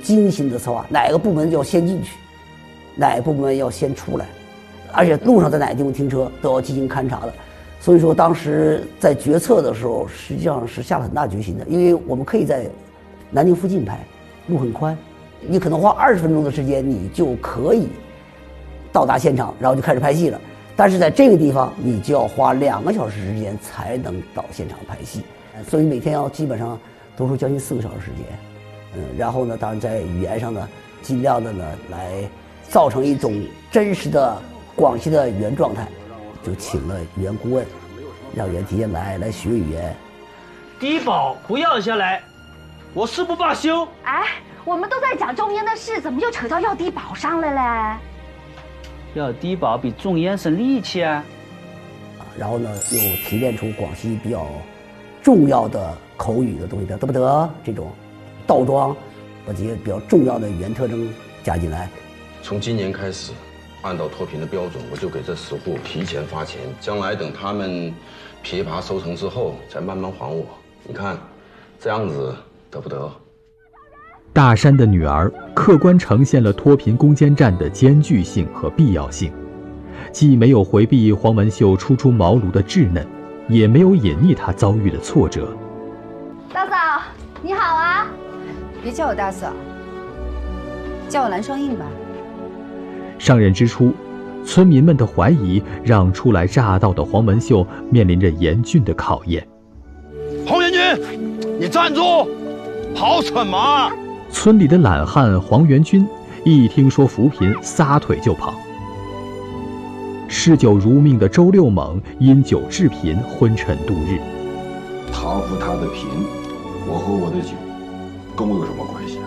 精心的策划，哪个部门要先进去，哪个部门要先出来，而且路上在哪个地方停车都要进行勘察的。所以说当时在决策的时候实际上是下了很大决心的，因为我们可以在南京附近拍，路很宽，你可能花20分钟的时间你就可以到达现场，然后就开始拍戏了。但是在这个地方你就要花2个小时时间才能到现场拍戏，所以每天要基本上都是将近4个小时时间。然后呢，当然在语言上呢，尽量的呢来造成一种真实的广西的语言状态，就请了语言顾问，让语言体验来学语言。 低保不要下来，我誓不罢休。 哎，我们都在讲种烟的事，怎么又扯到要低保上了嘞？ 要低保比种烟省力气啊。 然后呢，又提炼出广西比较重要的口语的东西，得不得这种倒装，把这些比较重要的语言特征加进来。 从今年开始，按照脱贫的标准，我就给这10户提前发钱，将来等他们枇杷收成之后，再慢慢还我。你看，这样子得不得？ 大山的女儿客观呈现了脱贫攻坚战的艰巨性和必要性，既没有回避黄文秀初出茅庐的稚嫩，也没有隐匿她遭遇的挫折。 大嫂，你好啊！ 别叫我大嫂，叫我蓝双印吧。 上任之初，村民们的怀疑让初来乍到的黄文秀面临着严峻的考验。 黄元军，你站住！跑什么？ 村里的懒汉黄元军一听说扶贫，撒腿就跑。嗜酒如命的周六猛因酒致贫，昏沉度日。 他扶他的贫，我和我的酒，跟我有什么关系啊？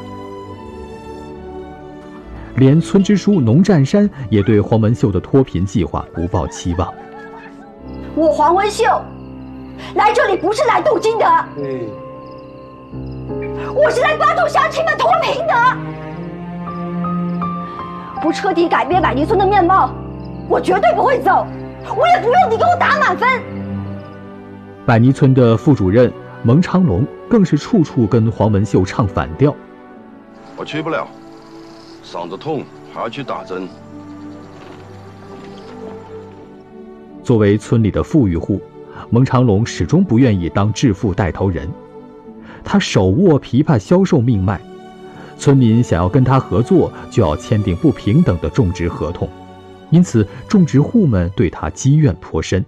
连村支书农占山也对黄文秀的脱贫计划不抱期望。 我黄文秀来这里不是来镀金的，我是来帮助乡亲们脱贫的。不彻底改变百泥村的面貌，我绝对不会走，我也不用你给我打满分。 百泥村的副主任蒙昌龙更是处处跟黄文秀唱反调。 我去不了，嗓子痛，还要去打针。 作为村里的富裕户，蒙长龙始终不愿意当致富带头人。他手握枇杷销售命脉，村民想要跟他合作，就要签订不平等的种植合同，因此种植户们对他积怨颇深。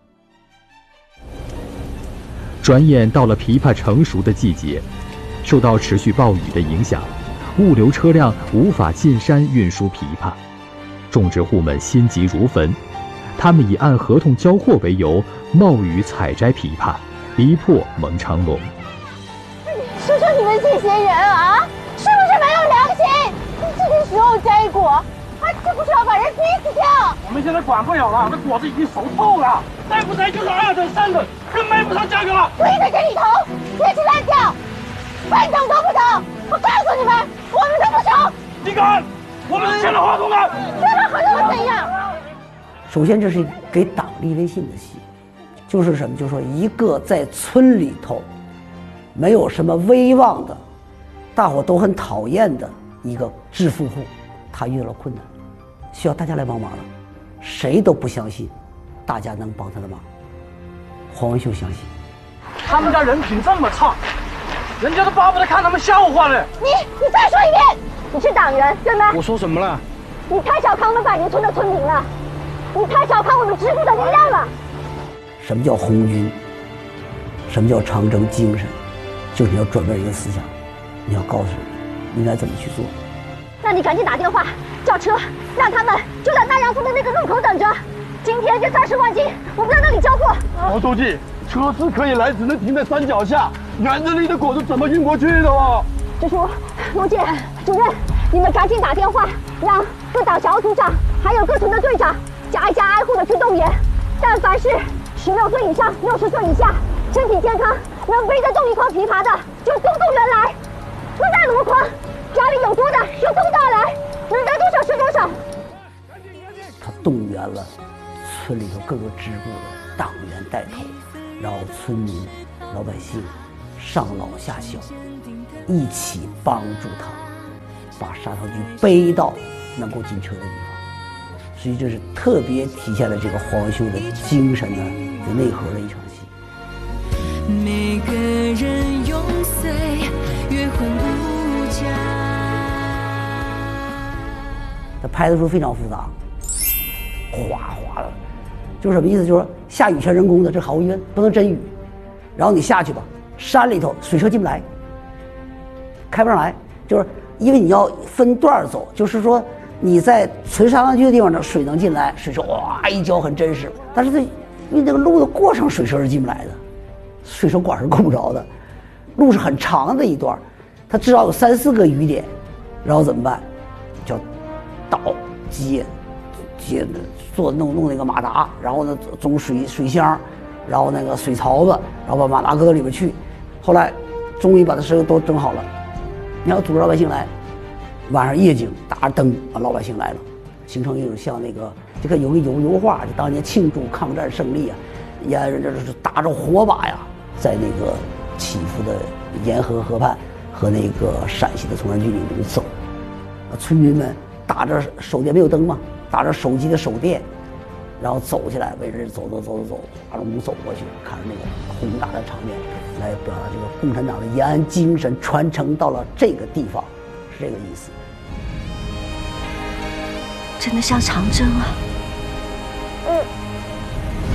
转眼到了枇杷成熟的季节，受到持续暴雨的影响，物流车辆无法进山运输枇杷，种植户们心急如焚，他们以按合同交货为由，冒雨采摘枇杷，逼迫蒙长龙。 说说你们这些人啊，是不是没有良心？这个时候摘果，还是不是要把人逼死掉？ 我们现在管不了了，那果子已经熟透了，再不摘就是2等3等，更卖不上价格了。 我也在这里投，别去烂掉，半等都不等！我告诉你们，我们都不成。 你敢？我们是签了合同的。 签了合同又怎样？ 首先，这是给党立威信的戏，就是什么？就是说，一个在村里头没有什么威望的，大伙都很讨厌的一个致富户，他遇到了困难，需要大家来帮忙了，谁都不相信大家能帮他的忙。黄文秀相信。 他们家人品这么差，人家都巴不得看他们笑话呢。 你再说一遍，你是党员对吗？ 我说什么了？ 你太小看我们百年村的村民了，你太小看我们支部的力量了。 什么叫红军？什么叫长征精神？就是你要转变人的思想，你要告诉人应该怎么去做。 那你赶紧打电话叫车，让他们就在大洋村的那个路口等着。今天这30万斤，我们在那里交货。 毛书记，车是可以来，只能停在山脚下，园子里的果子怎么运过去的哦？ 支书、农建主任，你们赶紧打电话，让各党小组长还有各村的队长家家挨户的去动员。但凡是16岁以上、60岁以下，身体健康，能背得动一筐枇杷的，就动员来。不在箩筐，家里有多的就都带来，能得多少是多少。 他动员了村里头各个支部的党员带头，然后村民、老百姓上老下小一起帮助他， 把砂糖橘背到能够进车的地方。所以这是特别体现了这个黄文秀的精神的内核的一场戏。 每个人永岁月魂无价。 他拍的时候非常复杂，哗哗的，就是什么意思？就是说下雨全人工的，这毫无疑问不能真雨。然后你下去吧，山里头水车进不来，开不上来，就是因为你要分段走，就是说你在存砂糖橘的地方，水能进来，水车哇一浇很真实，但是因为这个路的过程，水车是进不来的，水车管是够不着的，路是很长的一段，它至少有3、4个雨点，然后怎么办？叫倒接做弄那个马达，然后呢种水箱，然后那个水槽子，然后把马达搁到里面去。后来终于把这事都整好了，你要组织老百姓来，晚上夜景打着灯，把老百姓来了，形成一种像那个这个有个油画，就当年庆祝抗战胜利啊，也就是打着火把呀，在那个起伏的沿河河畔和那个陕西的崇山峻岭中走，村民们打着手电，没有灯嘛，打着手机的手电，然后走起来，围着走，把龙走过去，看着那个宏大的场面，来表达这个共产党的延安精神传承到了这个地方，是这个意思。 真的像长征啊！